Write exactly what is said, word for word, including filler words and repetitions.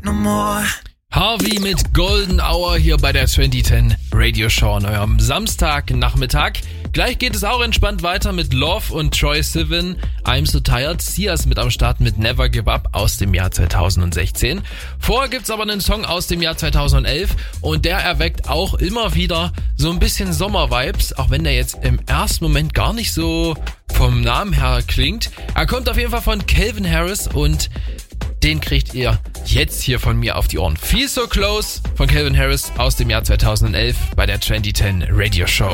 no more. Harvey mit Golden Hour hier bei der zwanzig zehn Radio Show an eurem Samstagnachmittag. Gleich geht es auch entspannt weiter mit Love und Troye Sivan, I'm So Tired. Sia ist mit am Start mit Never Give Up aus dem Jahr zweitausendsechzehn. Vorher gibt's aber einen Song aus dem Jahr zweitausendelf und der erweckt auch immer wieder so ein bisschen Sommervibes, auch wenn der jetzt im ersten Moment gar nicht so vom Namen her klingt. Er kommt auf jeden Fall von Calvin Harris und den kriegt ihr jetzt hier von mir auf die Ohren. Feel So Close von Calvin Harris aus dem Jahr zweitausendelf bei der zwanzig zehn Radio Show.